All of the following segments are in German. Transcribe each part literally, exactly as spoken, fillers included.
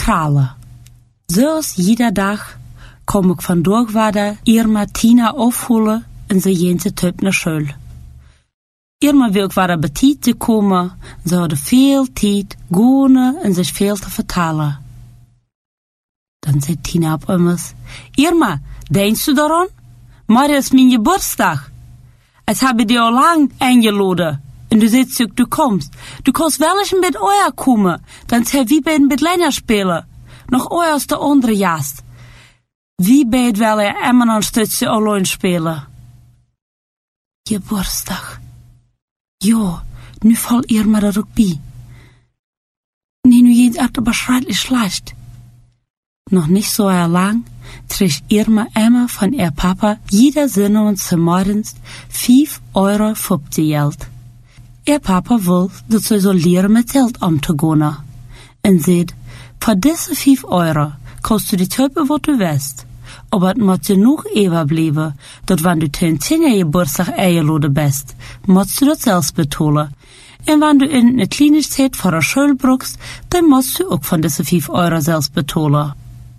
kralen. Zoals jeder dag kom ik vandaag weer Irma Tina afholen en ze jente terug naar school. Irma wil weer bij tijd te komen, ze hadden veel tijd, goenen en zich veel te vertalen. Dan zei Tina op immers, Irma, denkst du daran? Morgen is mijn Geburtstag. Het hebben die al lang eingeladen. En du zegt ook, du kommst. Du kannst wel eens een beetje euer komen. Dan zijn wie bij een beetje länger spelen. Nog euer als de andere jast. Wie bij het wel er immer een stukje alleen spelen. Geburtstag. Jo, nu val Irma er ook bij. Nee, nu jens echt beschreitlich schlecht. Noch nicht so lang trägt Irma immer von ihr Papa jeder Sinne zum Morgens vijf Euro fünfzig Geld. Ihr Papa will, dass sie so leren mit Geld umzugehen. Und sagt, für diese fünf Euro kannst du die Töpfe, was du willst. Aber es muss genug überbleiben, dass wenn du ten zehnjährigen Geburtstag eingeladen bist, musst du das selbst betalen. Und wenn du in eine Kleinigkeit vor der Schule brauchst, dann musst du auch von diesen fünf Euro selbst betalen.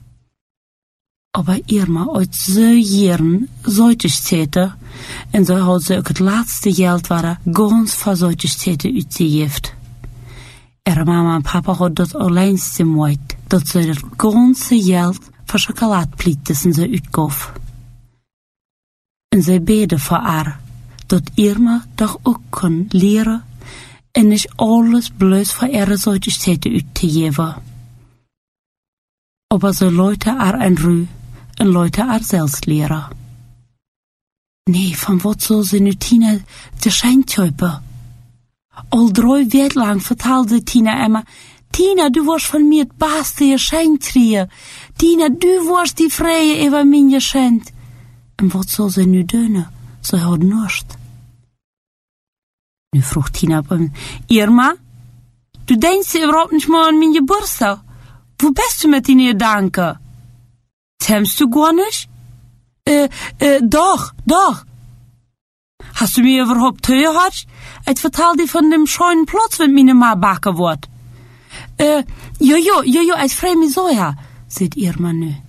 Aber Irma uit zo jaren Zoitigkeiten en zo had ze ook het laatste geld waren ganz voor Zoitigkeiten uitgegeven. Er mama en papa had dat alleen gemaakt, dat ze het ganze geld voor chocoladeplieten ze uitgaf. En ze beden voor haar, dat Irma toch ook kon leren en niet alles bloos voor ihre Zoitigkeiten uit te geven. Aber so Leute haar en Ruhe en Leute haar zelfs leren. Nee, van wat zal ze nu Tina de schijntjuipen? Al drie weken lang vertelde Tina immer, Tina, du warst von mir het beste Geschenktrie. Tina, du warst die vrije über mijn geschenk. En wat zal ze nu doen? Ze had niets. Nu vroeg Tina op hem, Irma, du denkst überhaupt nicht mal an mijn Geburtstag. Wo bist du mit den Gedanken? Temmst du gar nicht? Äh, äh, doch, doch. Hast du mir überhaupt gehört? Ich vertel dir von dem schönen Platz, wenn meine Ma backen wird. Äh, jojo, jojo, ich freu mich so, ja, sagt Irma nu.